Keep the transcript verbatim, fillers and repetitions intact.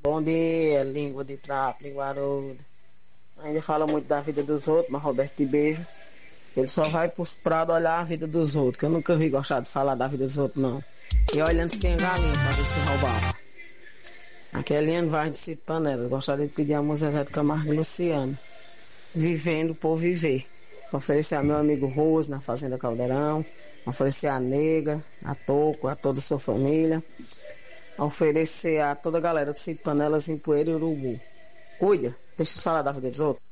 Bom dia, língua de trapo, linguaruda. Ainda fala muito da vida dos outros, mas Roberto de Beijo, ele só vai pros prados olhar a vida dos outros, que eu nunca vi gostar de falar da vida dos outros, não. E olhando se tem galinha pra ver se roubava. Aquele ano vai de Cito Panela, gostaria de pedir a música Zé de Camargo e Luciano, Vivendo por Viver. Oferecer a meu amigo Rose na Fazenda Caldeirão, oferecer a Nega, a Toco, a toda a sua família, oferecer a toda a galera de Cito Panelas em Poeira e Urubu. Cuida, deixa eu falar da vida dos outros.